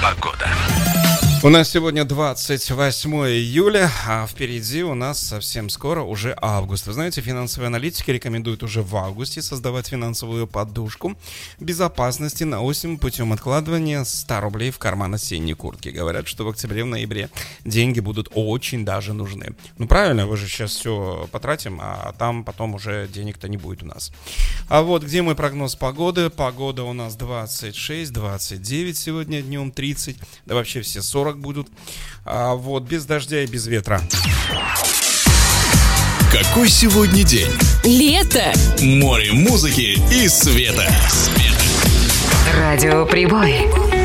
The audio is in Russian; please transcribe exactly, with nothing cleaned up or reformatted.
Погода. У нас сегодня двадцать восьмое июля, а впереди у нас совсем скоро уже август. Вы знаете, финансовые аналитики рекомендуют уже в августе создавать финансовую подушку безопасности на осень путем откладывания ста рублей в карман осенней куртки. Говорят, что в октябре, в ноябре деньги будут очень даже нужны. Ну правильно, вы же сейчас все потратим, а там потом уже денег-то не будет у нас. А вот где мой прогноз погоды? Погода у нас двадцать шесть, двадцать девять сегодня днем, тридцать, да вообще все сорок будут. А вот без дождя и без ветра. Какой сегодня день? Лето! Море музыки и света. Радио Прибой.